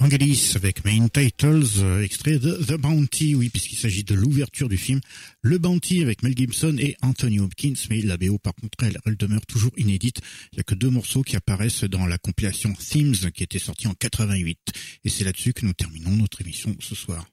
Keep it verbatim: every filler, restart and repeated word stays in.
Angelis avec Main Titles, euh, extrait de The Bounty, oui, puisqu'il s'agit de l'ouverture du film Le Bounty avec Mel Gibson et Anthony Hopkins, mais la B O par contre elle, elle demeure toujours inédite. Il y a que deux morceaux qui apparaissent dans la compilation Themes qui était sortie en quatre-vingt-huit, et c'est là-dessus que nous terminons notre émission ce soir.